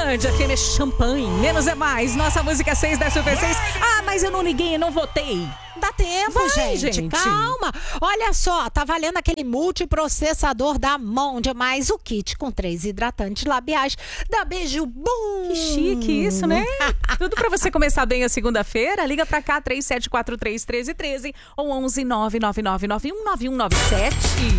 Band FM Champanhe, menos é mais. Nossa música 6 da Super 6. Ah, mas eu não liguei, eu não votei. Dá tempo, gente. Calma. Olha só, tá valendo aquele multiprocessador da Mondia, mais o kit com 3 hidratantes labiais da Beijo Boom. Que chique isso, né? Tudo pra você começar bem a segunda-feira. Liga pra cá, 3743-1313 ou 11999919197.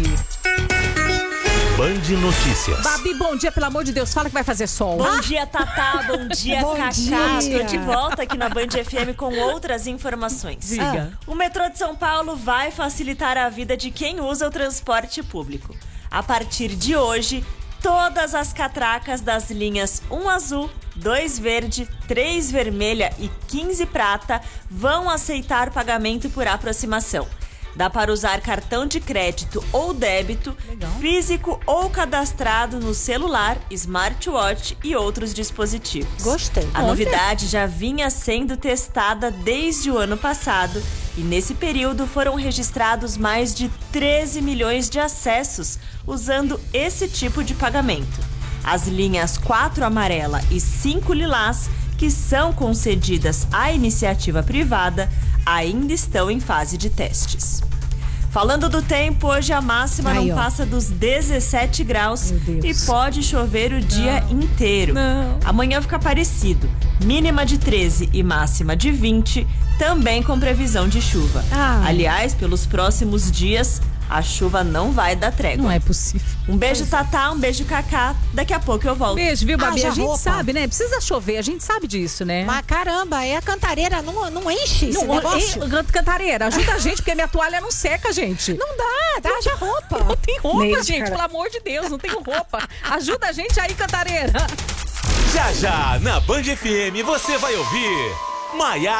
Band Notícias. Babi, bom dia, pelo amor de Deus, fala que vai fazer sol. Bom dia, Tatá. Bom dia, Cacá. Estou de volta aqui na Band FM com outras informações. Diga. O metrô de São Paulo vai facilitar a vida de quem usa o transporte público. A partir de hoje, todas as catracas das linhas 1 azul, 2 verde, 3 vermelha e 15 prata vão aceitar pagamento por aproximação. Dá para usar cartão de crédito ou débito, físico ou cadastrado no celular, smartwatch e outros dispositivos. Gostei. A novidade já vinha sendo testada desde o ano passado e nesse período foram registrados mais de 13 milhões de acessos usando esse tipo de pagamento. As linhas 4 amarela e 5 lilás, que são concedidas à iniciativa privada, ainda estão em fase de testes. Falando do tempo, hoje a máxima não passa dos 17 graus e pode chover o dia inteiro. Amanhã fica parecido, mínima de 13 e máxima de 20, também com previsão de chuva. Aliás, pelos próximos dias, a chuva não vai dar trégua. Não é possível. Um beijo, Tatá, um beijo, Cacá. Daqui a pouco eu volto. Beijo, viu, Babi? Haja A gente roupa. sabe, né? Precisa chover, a gente sabe disso, né? Mas caramba, a cantareira não enche esse negócio? Cantareira, ajuda a gente, porque minha toalha não seca, gente. Não dá, haja roupa. Não tem roupa, Neide, gente, cara. pelo amor de Deus, não tem roupa. Ajuda a gente aí, Cantareira. Já já, na Band FM, você vai ouvir Maiara